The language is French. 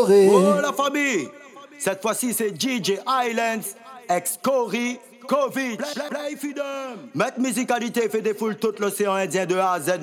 Corée. Oh la famille, cette fois-ci c'est DJ Islands, ex-Cory, Covid, Play Freedom. Mettre musicalité fait défoule tout l'océan Indien de A à Z.